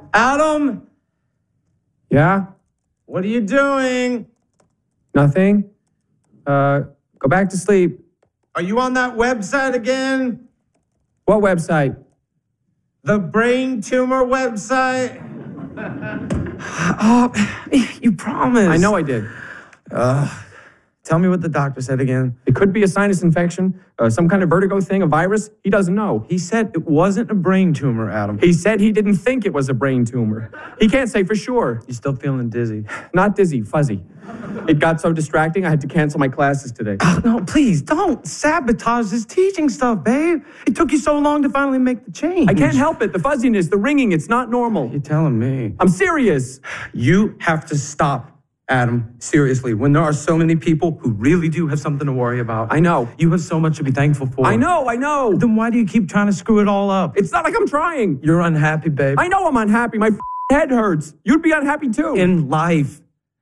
Adam, Yeah? what are you doing? Nothing? Go back to sleep. Are you on that website again? What website? The brain tumor website? Oh, you promised. I know I did. Tell me what the doctor said again. It could be a sinus infection, some kind of vertigo thing, a virus. He doesn't know. He said it wasn't a brain tumor, Adam. He said he didn't think it was a brain tumor. He can't say for sure. You still feeling dizzy? Not dizzy, fuzzy. It got so distracting, I had to cancel my classes today. Oh, no, please don't sabotage this teaching stuff, babe. It took you so long to finally make the change. I can't help it. The fuzziness, the ringing, it's not normal. You're telling me. I'm serious. You have to stop, Adam. Seriously, when there are so many people who really do have something to worry about. I know. You have so much to be thankful for. I know. Then why do you keep trying to screw it all up? It's not like I'm trying. You're unhappy, babe. I know I'm unhappy. My head hurts. You'd be unhappy too. In life.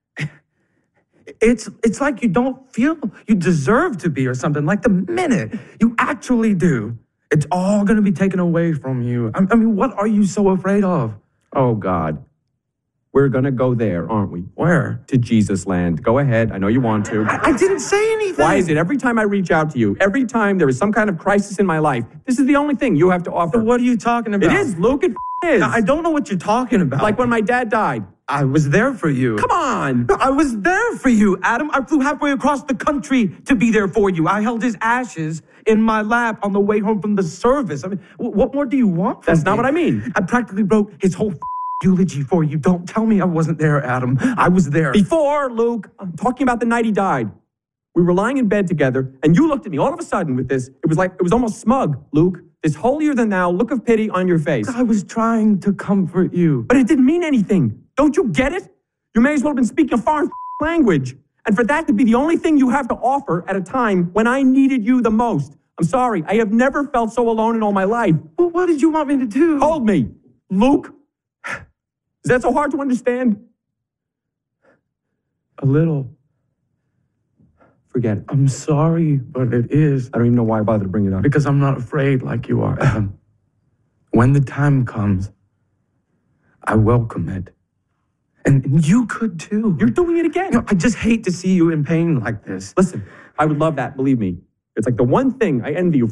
It's like you don't feel you deserve to be or something. Like the minute you actually do, it's all going to be taken away from you. I mean, what are you so afraid of? Oh, God. We're going to go there, aren't we? Where? To Jesus land. Go ahead. I know you want to. I didn't say anything. Why is it every time I reach out to you, every time there is some kind of crisis in my life, this is the only thing you have to offer? What are you talking about? It is, Luke. It is. I don't know what you're talking about. Like when my dad died. I was there for you. Come on. I was there for you, Adam. I flew halfway across the country to be there for you. I held his ashes in my lap on the way home from the service. I mean, what more do you want from That's me? not what I mean. I practically wrote his whole eulogy for you. Don't tell me I wasn't there, Adam. I was there. Before, Luke, I'm talking about the night he died. We were lying in bed together, and you looked at me all of a sudden with this. It was almost smug, Luke. This holier-than-thou look of pity on your face. I was trying to comfort you. But it didn't mean anything. Don't you get it? You may as well have been speaking a foreign language. And for that to be the only thing you have to offer at a time when I needed you the most. I'm sorry. I have never felt so alone in all my life. Well, what did you want me to do? Hold me. Luke. Is that so hard to understand? A little. Forget it. I'm sorry, but it is. I don't even know why I bothered to bring it up. Because I'm not afraid like you are, Adam. When the time comes, I welcome it. And you could too. You're doing it again. You know, I just hate to see you in pain like this. Listen, I would love that, believe me. It's like the one thing I envy you